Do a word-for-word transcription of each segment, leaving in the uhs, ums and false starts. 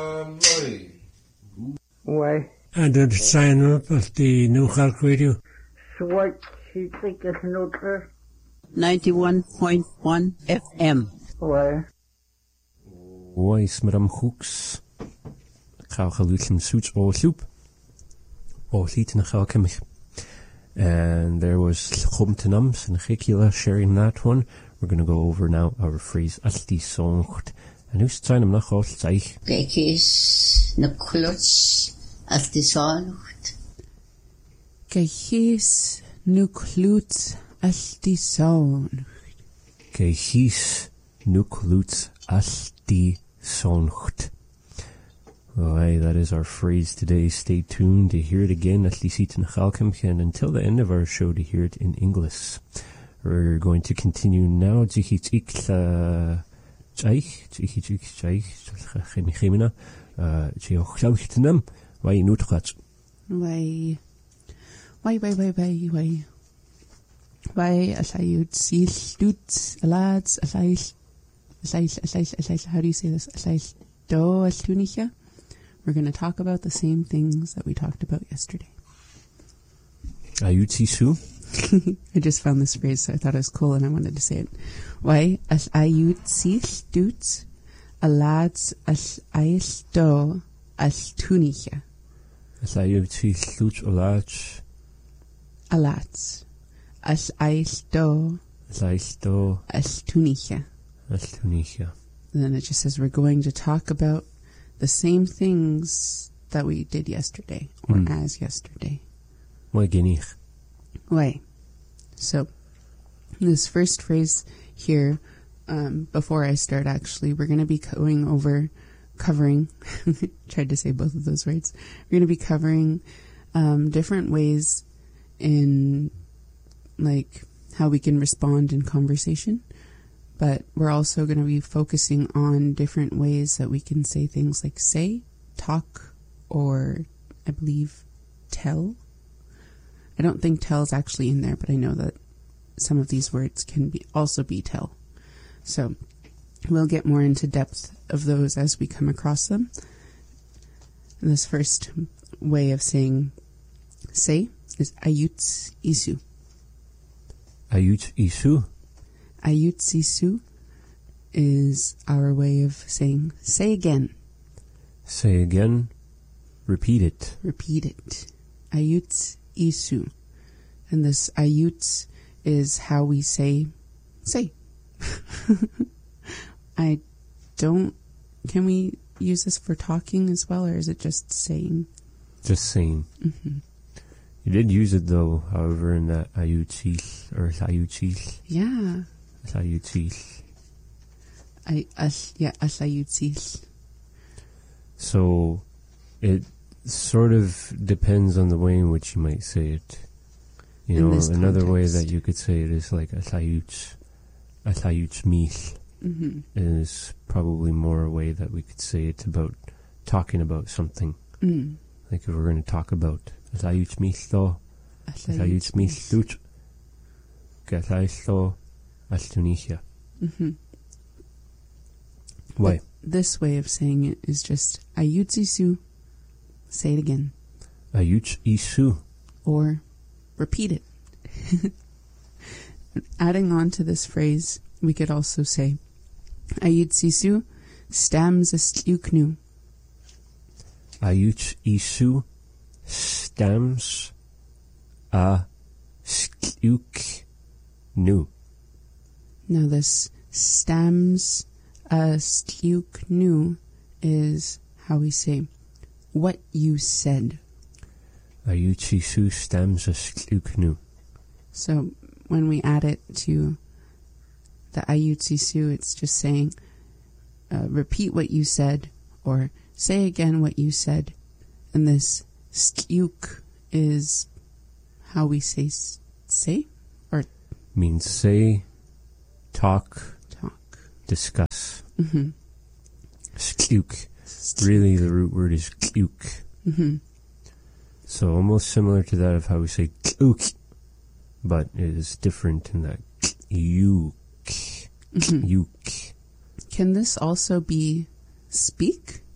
Why? And the sign up of the New Hulk Radio. So what you think is neutral? ninety-one point one F M. Why? Why smram hooks? Kauchalutim suits all soup. All heat in a kaukamich. And there was Chumtenums and Chikila sharing that one. We're going to go over now our phrase Alti Songt. And who's trying to knock off Zeich? Gekis Nukluts Alti Songt. Gekis Nukluts Alti Songt. Gekis Nukluts Alti Songt. Alright, that is our phrase today. Stay tuned to hear it again at least in Chalkemche, and until the end of our show to hear it in English. We're going to continue now. Jichich uh Jaich, Jichich Jaich, Chemina, uh Chiochauchtenum, why nutrat. Why why why why why why why asayut sil duts alads asay asay asay asay how do you say this? Asay do astunicha. We're going to talk about the same things that we talked about yesterday. Ayutisu? I just found this phrase, so I thought it was cool and I wanted to say it. Why? As ayutsis duts, alads as ais do as tunicha. As ayutsis duts alads. Alads. As ais do. As ais do. As tunicha. As tunicha. Then it just says we're going to talk about the same things that we did yesterday, or mm. as yesterday. Why genich? Why? So, this first phrase here, um, before I start actually, we're going to be going over, covering, tried to say both of those words, we're going to be covering um, different ways in, like, how we can respond in conversation. But we're also going to be focusing on different ways that we can say things like say, talk, or I believe tell. I don't think tell is actually in there, but I know that some of these words can be also be tell. So we'll get more into depth of those as we come across them. And this first way of saying say is ayuts isu. Ayuts isu? Ayutsisu is our way of saying, say again. Say again. Repeat it. Repeat it. Ayutsisu. And this ayuts is how we say, say. I don't, can we use this for talking as well, or is it just saying? Just saying. Mm-hmm. You did use it though, however, in that ayutsis, or ayutsis. Yeah. Asayutsis. I, as, yeah, asayutsis. So, it sort of depends on the way in which you might say it. You in know, this another context. way that you could say it is like asayuts, asayuts mich mm-hmm. is probably more a way that we could say it about talking about something. Mm. Like if we're going to talk about asayuts mich though, asayuts mich tut, asayuts though, Astunicia. Mm-hmm. Why? But this way of saying it is just ayutsisu. Say it again. Ayutsisu. Or repeat it. Adding on to this phrase, we could also say ayutsisu stams a stuknu. Ayutsisu stams a stuknu. Now this stams a stuknu is how we say what you said. Ayutsisu stams a stuknu. So when we add it to the ayutsisu, it's just saying uh, repeat what you said or say again what you said. And this stuk is how we say say or means say, talk, talk, discuss. Mm-hmm. Stuk. Really, the root word is kluk. Mm-hmm. So almost similar to that of how we say kluk, but it is different in that yuk. Mm-hmm. Yuk. Can this also be speak?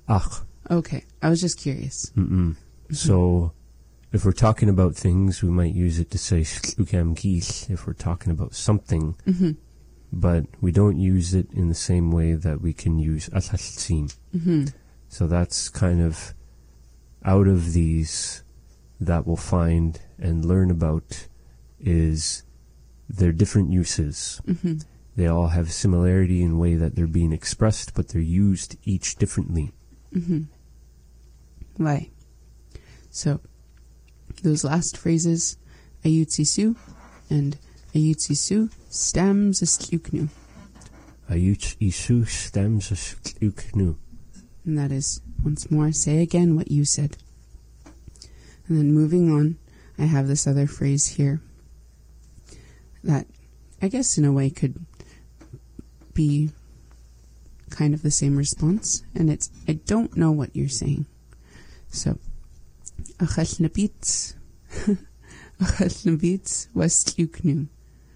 ach. Okay, I was just curious. Mm-mm. Mm-hmm. So, if we're talking about things, we might use it to say shlukam gis if we're talking about something, mm-hmm. but we don't use it in the same way that we can use asaltsim. Mm-hmm. So that's kind of out of these that we'll find and learn about is their different uses. Mm-hmm. They all have similarity in way that they're being expressed, but they're used each differently. Mm-hmm. Why? So, those last phrases, ayutsisu and ayutsisu stems astluknu. Ayutsisu stems astluknu. And that is, once more, say again what you said. And then moving on, I have this other phrase here that I guess in a way could be kind of the same response, and it's, I don't know what you're saying. So, achalnabits, achalnabits wastluknu.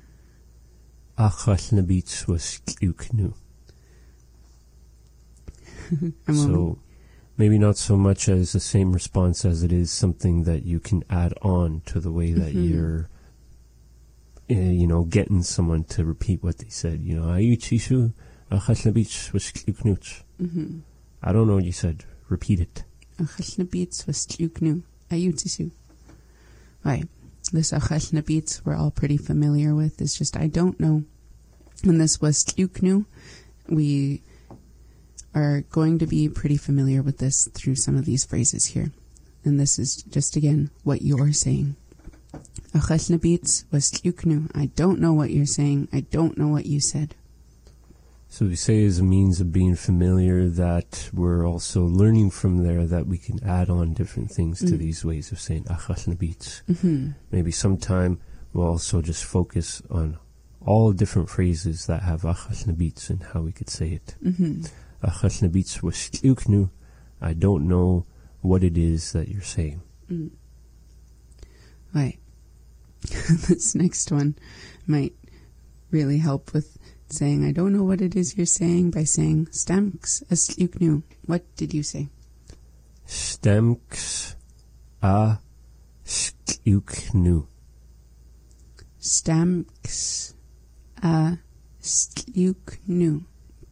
Achalnabits wastluknu. So, maybe not so much as the same response as it is something that you can add on to the way that mm-hmm. you're, uh, you know, getting someone to repeat what they said. You know, ayutsisu achalnabits wastluknu. Mm-hmm. I don't know what you said. Repeat it. Achalnabits wastluknu. Ayutsisu. Right. This achalnabits we're all pretty familiar with. It's just I don't know. And this wastluknu, we are going to be pretty familiar with this through some of these phrases here. And this is just again what you're saying. Achalnabits wastluknu. I don't know what you're saying. I don't know what you said. So we say as a means of being familiar that we're also learning from there that we can add on different things to Mm. these ways of saying achalnabits. Mm-hmm. Maybe sometime we'll also just focus on all different phrases that have achalnabits and how we could say it. Mm-hmm. Achalnabits wastluknu. I don't know what it is that you're saying. Mm. Right. This next one might really help with saying, I don't know what it is you're saying, by saying, stamks astluknu. What did you say? Stamks a stluknu. Stamks a stluknu.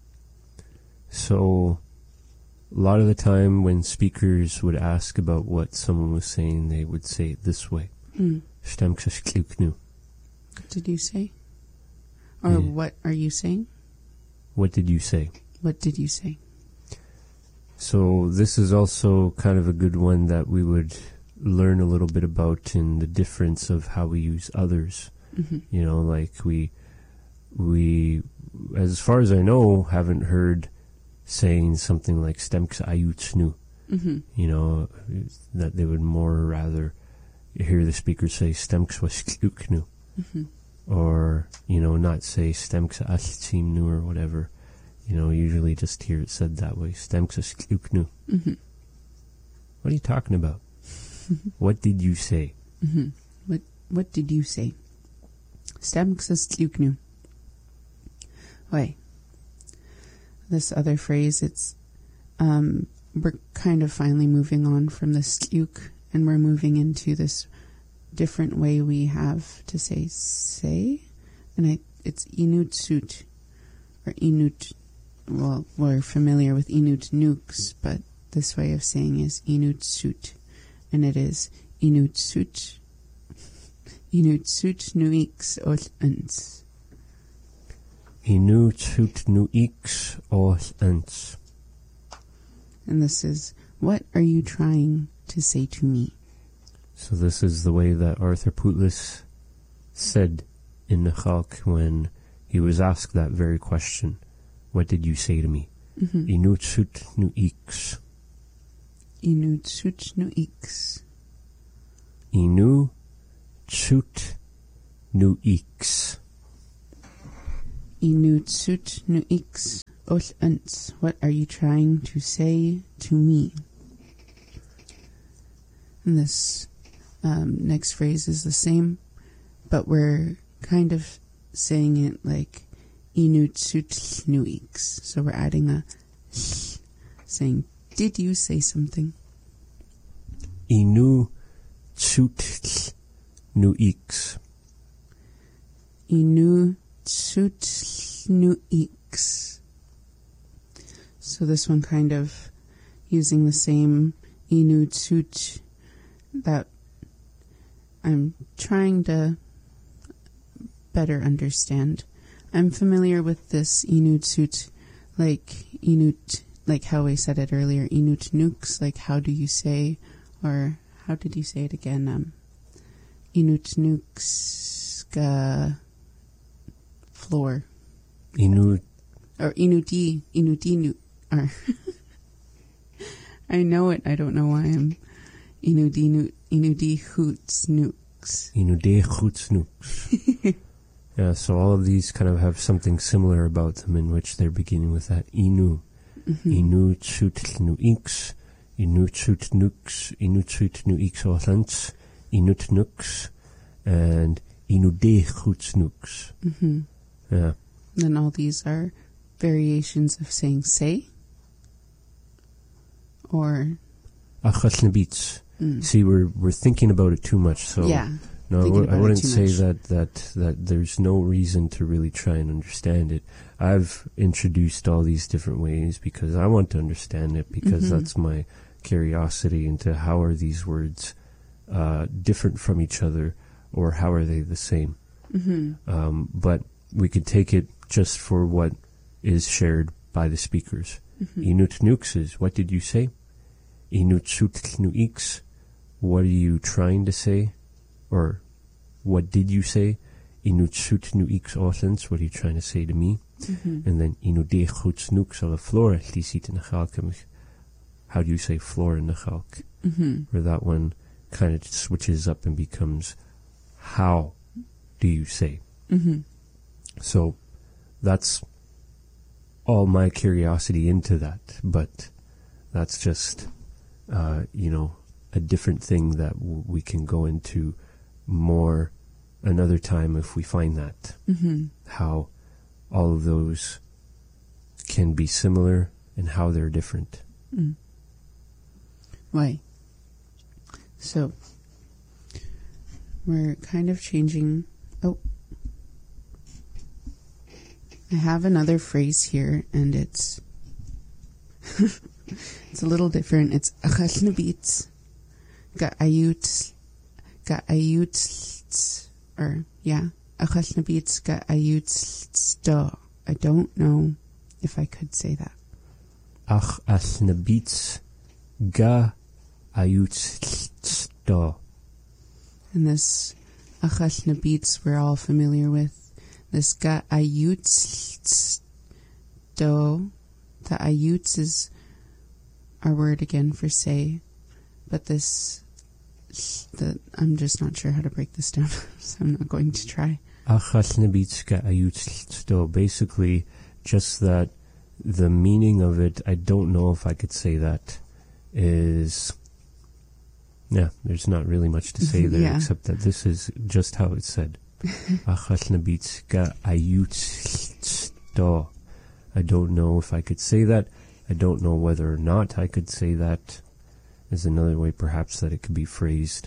So, a lot of the time when speakers would ask about what someone was saying, they would say it this way. Mm. Stamks a stluknu. What did you say? Or Yeah. what are you saying? What did you say? What did you say? So this is also kind of a good one that we would learn a little bit about in the difference of how we use others. Mm-hmm. You know, like we, we, as far as I know, haven't heard saying something like stemks ayutsnu. Mm-hmm. You know, that they would more or rather hear the speaker say stemks wastluknu. Mm-hmm. Or, you know, not say stemks astluknu or whatever. You know, usually just hear it said that way. Stemks astluknu. Mm-hmm. What are you talking about? What did you say? Mm-hmm. What What did you say? Stamks astluknu. Why? This other phrase, it's um, we're kind of finally moving on from the stluk, and we're moving into this different way we have to say say, and I it's inutsut or inut. Well, we're familiar with inut nukes, but this way of saying is inutsut, and it is inutsut inutsut nuix ot uns. Inutsut nuix ot uns. And this is, what are you trying to say to me? So this is the way that Arthur Putlis said in the Chalk when he was asked that very question. What did you say to me? Mm-hmm. Inutsut nuix. Inutsut nuix. Inutsut nuix. Inutsut nuix ot uns. What are you trying to say to me? And this um, next phrase is the same, but we're kind of saying it like inutsut nuix. So we're adding a saying did you say something? Inu tsut nu x. Inu tsut nu x. So this one kind of using the same inu tsut that I'm trying to better understand. I'm familiar with this inu tsut, like inu, like how I said it earlier, inu tnux, like how do you say, or how did you say it again? Um, inu tnux ga floor. Inu. Or inu di, inu di nu, or I know it, I don't know why I'm inu di nu, inu di hoots nukes. Inu de hoots nukes. Yeah, so all of these kind of have something similar about them in which they're beginning with that inu. Mm-hmm. Inu tsut nu x, inu tsut nux, inu tsut nu x orthants, inu tnux, and inu de hoots nux. Mm-hmm. Yeah. And all these are variations of saying say, or achas mm. See, we're we're thinking about it too much. So yeah, no, I, w- I wouldn't say much. that that that there's no reason to really try and understand it. I've introduced all these different ways because I want to understand it, because mm-hmm. that's my curiosity into how are these words uh, different from each other, or how are they the same. Mm-hmm. Um, but we could take it just for what is shared by the speakers. Mm-hmm. Inut nux is, what did you say? Inut sut nu x, what are you trying to say? Or what did you say? Inut sut nu x orthens, what are you trying to say to me? Mm-hmm. And then inu de chuts nux ala flora lisit in the how do you say floor in the chalk? Mm-hmm. Where that one kind of switches up and becomes how do you say? Mm-hmm. So that's all my curiosity into that, but that's just, uh, you know, a different thing that w- we can go into more another time if we find that. Mm-hmm. How all of those can be similar and how they're different. Mm. Why? So, we're kind of changing. Oh. I have another phrase here, and it's it's a little different. It's achas nabitz ga'ayut ga'ayut or yeah achas nabitz ga'ayut sto. I don't know if I could say that. Achas nabitz ga'ayut sto. And this achas nabitz we're all familiar with. This ga'ayutz do, the ayutz is our word again for say, but this, the, I'm just not sure how to break this down, so I'm not going to try. Achas nabitz ga'ayutz do, basically just that the meaning of it, I don't know if I could say that, is, yeah, there's not really much to say there, yeah. Except that this is just how it's said. Achas nabitz ga'ayutz do. I don't know if I could say that. I don't know whether or not I could say that. Is another way perhaps that it could be phrased.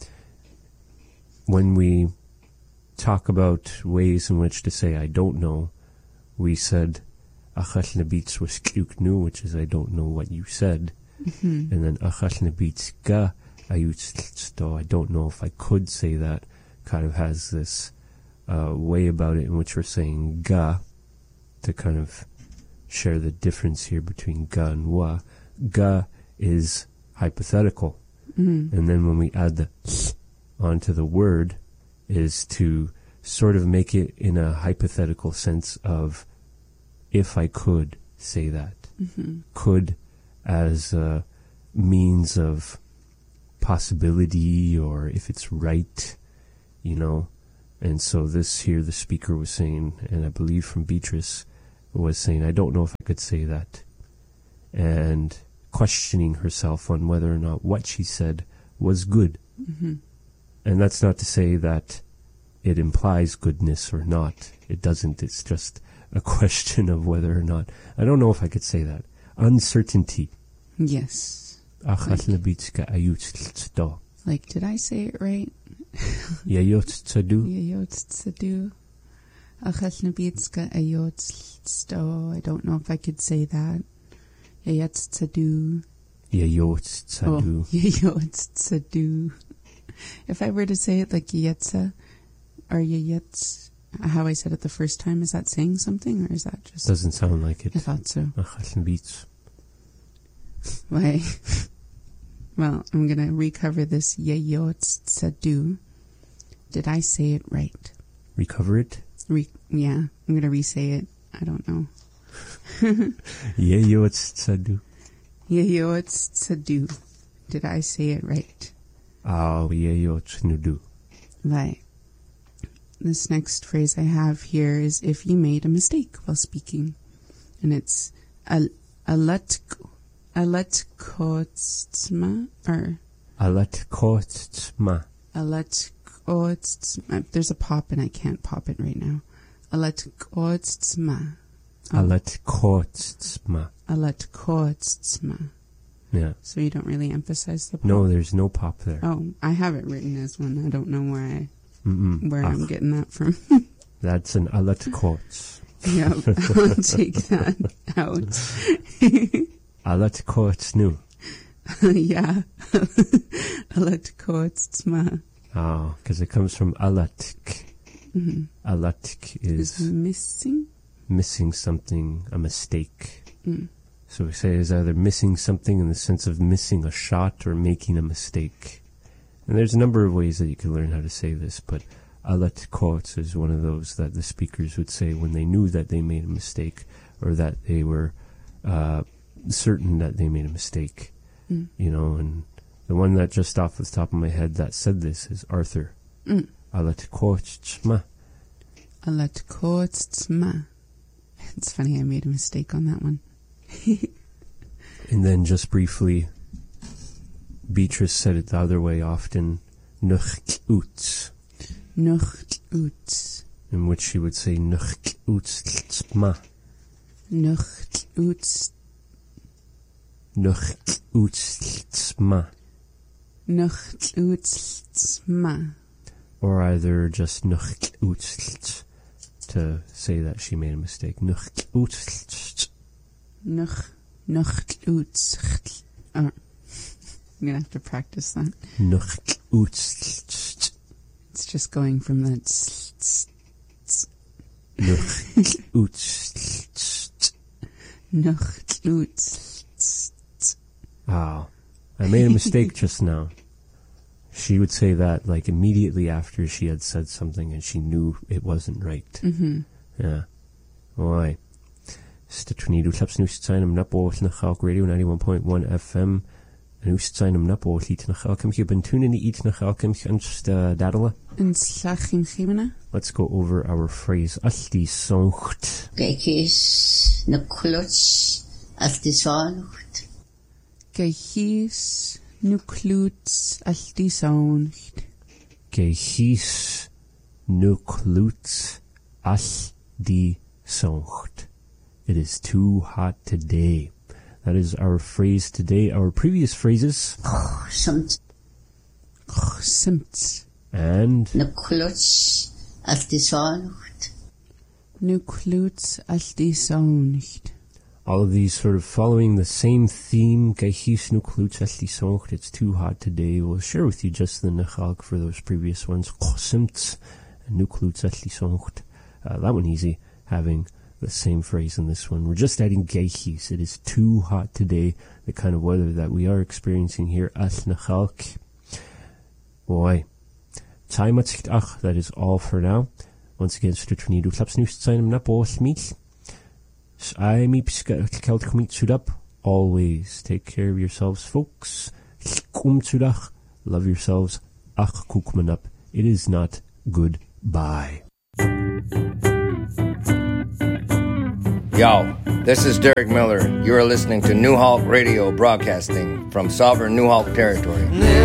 When we talk about ways in which to say I don't know, we said achas nabitz was k'uknu, which is I don't know what you said. Mm-hmm. And then achas nabitz ga'ayutz do. I don't know if I could say that. Kind of has this uh, way about it in which we're saying ga to kind of share the difference here between ga and wa. Ga is hypothetical, mm-hmm. and then when we add the s onto the word is to sort of make it in a hypothetical sense of if I could say that. Mm-hmm. Could as a means of possibility, or if it's right. You know, and so this here, the speaker was saying, and I believe from Beatrice, was saying, I don't know if I could say that. And questioning herself on whether or not what she said was good. Mm-hmm. And that's not to say that it implies goodness or not. It doesn't. It's just a question of whether or not. I don't know if I could say that. Uncertainty. Yes. Achas na bitska ayutsto. Like, did I say it right? Yayotstadu. Yayotstadu. Achas na bitska ayotsto. I don't know if I could say that. Yayotstadu. Yayotstadu. Oh, Yayotstadu. If I were to say it like Yetsa or Yayets, how I said it the first time, is that saying something or is that just... Doesn't sound like it. I thought so. Achas na bits. Why? Well, I'm going to recover this Yayotstadu. Did I say it right? Recover it? Re- yeah, I'm going to re-say it. I don't know. Yayotstadu. Yayotstadu. Did I say it right? Oh, yayotnudu. Right. This next phrase I have here is if you made a mistake while speaking. And it's a alatko alatkotsma or Alatkotsma. alatkotsma. There's a pop and I can't pop it right now. Alatkotsma. Alatkotsma. Alatkotsma. Yeah. So you don't really emphasize the pop? No, there's no pop there. Oh, I have it written as one. I don't know where I Mm-mm. where Ach, I'm getting that from. That's an alatkots. Yeah, I'll take that out. Alatkotsnu. Yeah. Alatkotsma. Oh, because it comes from alatk. Mm-hmm. Alatk is Is missing? missing something, a mistake. Mm. So we say is either missing something in the sense of missing a shot or making a mistake. And there's a number of ways that you can learn how to say this, but alatkots is one of those that the speakers would say when they knew that they made a mistake or that they were uh, certain that they made a mistake. Mm. You know, and the one that just off the top of my head that said this is Arthur. Mm. Alatkotsma. Alatkotsma. It's funny, I made a mistake on that one. And then just briefly, Beatrice said it the other way often, nucht, Nucht in which she would say nucht-utsma, Nucht nucht-utsma, Nucht or either just nucht-uts to say that she made a mistake. Nucht-uts. Nuch Nucht Oh, I'm gonna have to practice that. Nucht-uts. It's just going from that tss, tss, tss. Nucht-uts. Nucht tss, tss. Oh, I made a mistake just now. She would say that like immediately after she had said something and she knew it wasn't right. Mm-hmm. Yeah. Why? Stitchnidu klaps nu zijn om napo na Chalk Radio ninety-one point one F M. Nu zijn om napo liet na Chalk. Je bent toen in die iets na Chalk en just dadelen. En slag in Gemena. Let's go over our phrase. Als die zongt. Kijk eens, na klots, als die zongt. Gehies nu kluts als die zongt. Gehies nu kluts als die zongt. It is too hot today. That is our phrase today. Our previous phrases. Somt. Somt. And. Na klots als die zongt. Nu kluts als die zongt. All of these sort of following the same theme. Gehies nu kluts als die zongt. It's too hot today. We'll share with you just the nechalk for those previous ones. Somt and nu kluts als die zongt. Uh, that one easy. Having the same phrase in this one. We're just adding gehies. It is too hot today. The kind of weather that we are experiencing here at Nachalk. Boy. Time at ach. That is all for now. Once again, Stritternidu klaps nu zijn na both meet. I me kelt commit sudap. Always take care of yourselves, folks. Kum sudach. Love yourselves. Ach kukman up. It is not goodbye. Yo, this is Derek Miller. You are listening to New Hulk Radio broadcasting from sovereign New Hulk territory.